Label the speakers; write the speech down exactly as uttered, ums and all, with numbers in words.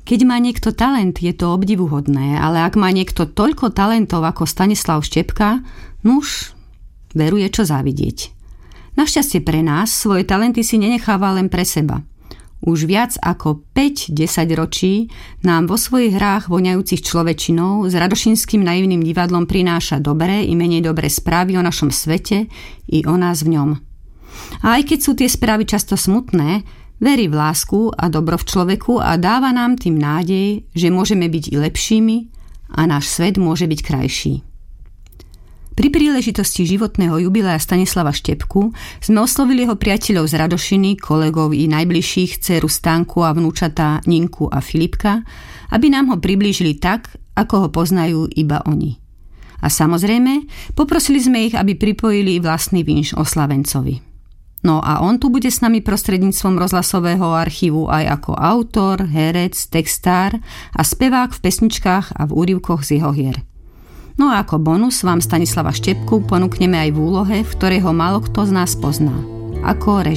Speaker 1: Keď má niekto talent, je to obdivuhodné, ale ak má niekto toľko talentov ako Stanislav Štepka, nuž, veru je čo závidieť. Našťastie pre nás svoje talenty si nenecháva len pre seba. Už viac ako päť desať ročí nám vo svojich hrách voňajúcich človečinou s radošinským naivným divadlom prináša dobré i menej dobré správy o našom svete i o nás v ňom. A aj keď sú tie správy často smutné, verí v lásku a dobro v človeku a dáva nám tým nádej, že môžeme byť i lepšími a náš svet môže byť krajší. Pri príležitosti životného jubilea Stanislava Štepku sme oslovili jeho priateľov z Radošiny, kolegov i najbližších, dceru Stanku a vnúčatá Ninku a Filipka, aby nám ho priblížili tak, ako ho poznajú iba oni. A samozrejme, poprosili sme ich, aby pripojili vlastný vinš oslavencovi. No a on tu bude s nami prostredníctvom rozhlasového archívu aj ako autor, herec, textár a spevák v pesničkách a v úryvkoch z jeho hier. No a ako bonus vám Stanislava Štepku ponúkneme aj v úlohe, v ktorej ho málo kto z nás pozná. Ako